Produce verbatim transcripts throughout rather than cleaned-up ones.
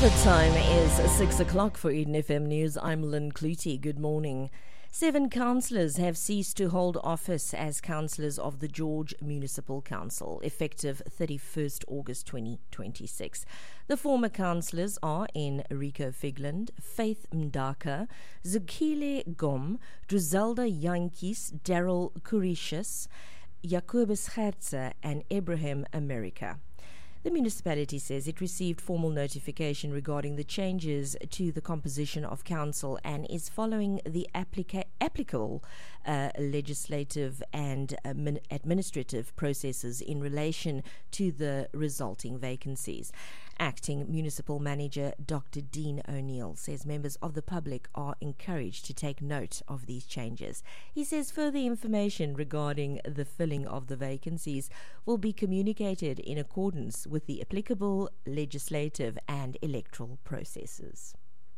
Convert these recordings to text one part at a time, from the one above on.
The time is six o'clock for Eden F M News. I'm Lynn Clutie. Good morning. Seven councillors have ceased to hold office as councillors of the George Municipal Council, effective thirty-first August twenty twenty-six. The former councillors are Enrico Figland, Faith Mdaka, Zukile Gom, Druzelda Yankees, Daryl Kurishus, Jacobus Herze, and Ibrahim America. The municipality says it received formal notification regarding the changes to the composition of council and is following the applica- applicable uh, legislative and uh, min- administrative processes in relation to the resulting vacancies. Acting Municipal Manager Doctor Dean O'Neill says members of the public are encouraged to take note of these changes. He says further information regarding the filling of the vacancies will be communicated in accordance with the applicable legislative and electoral processes.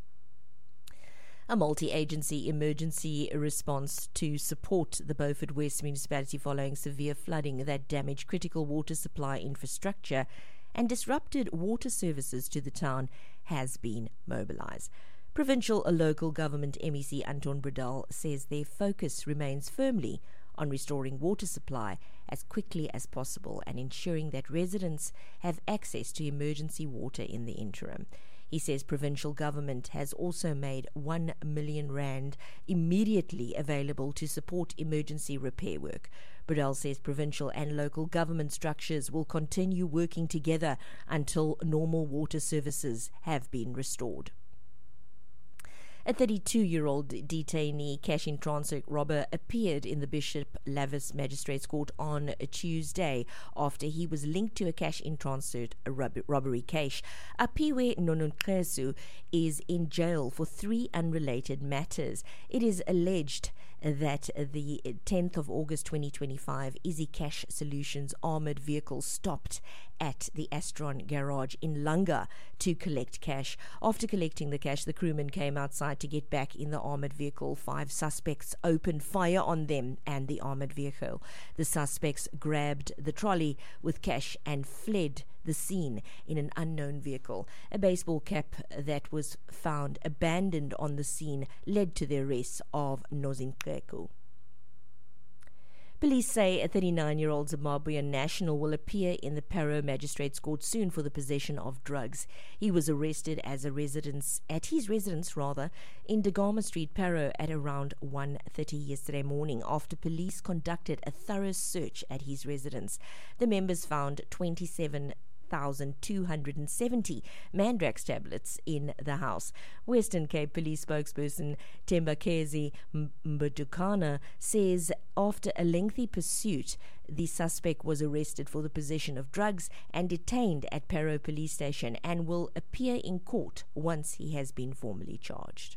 A multi-agency emergency response to support the Beaufort West municipality following severe flooding that damaged critical water supply infrastructure and disrupted water services to the town has been mobilised. Provincial local government M E C Anton Bredal says their focus remains firmly on restoring water supply as quickly as possible and ensuring that residents have access to emergency water in the interim. He says provincial government has also made one million rand immediately available to support emergency repair work. Bredal says provincial and local government structures will continue working together until normal water services have been restored. A thirty-two-year-old detainee cash-in-transit robber appeared in the Bishop Lavis Magistrates Court on a Tuesday after he was linked to a cash-in-transit rob- robbery case. Apiwe Nononkresu is in jail for three unrelated matters. It is alleged that the tenth of August twenty twenty-five, Easy Cash Solutions armoured vehicle stopped at the Astron garage in Langa to collect cash. After collecting the cash, the crewmen came outside to get back in the armoured vehicle. Five suspects opened fire on them and the armoured vehicle. The suspects grabbed the trolley with cash and fled the scene in an unknown vehicle. A baseball cap that was found abandoned on the scene led to the arrest of Nozinkreku. Police say a thirty-nine-year-old Zimbabwean national will appear in the Parow Magistrates Court soon for the possession of drugs. He was arrested as a residence at his residence rather in Dagama Street, Parow, at around one thirty yesterday morning after police conducted a thorough search at his residence. The members found twenty-seven thousand two hundred seventy Mandrax tablets in the house. Western Cape Police spokesperson Tembakezi Mbadukana says after a lengthy pursuit, the suspect was arrested for the possession of drugs and detained at Parow Police Station and will appear in court once he has been formally charged.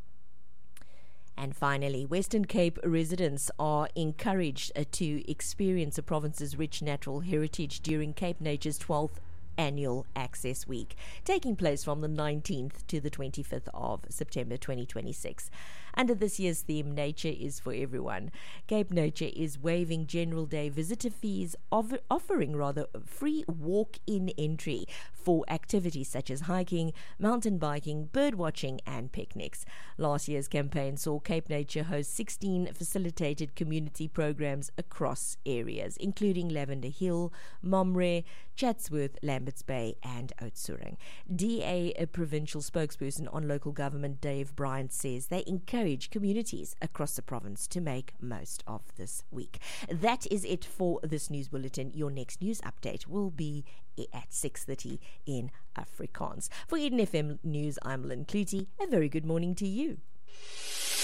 And finally, Western Cape residents are encouraged uh, to experience the province's rich natural heritage during Cape Nature's twelfth Annual Access Week, taking place from the nineteenth to the twenty-fifth of September twenty twenty-six. Under this year's theme, Nature is for Everyone, Cape Nature is waiving general day visitor fees, offer, offering rather free walk-in entry for activities such as hiking, mountain biking, bird watching and picnics. Last year's campaign saw Cape Nature host sixteen facilitated community programs across areas, including Lavender Hill, Momre, Chatsworth, Lamberts Bay and Oudtshoorn. D A, a provincial spokesperson on local government, Dave Bryant, says they encourage communities across the province to make most of this week. That is it for this news bulletin. Your next news update will be at six thirty in Afrikaans. For Eden F M News, I'm Lynn Clutie. A very good morning to you.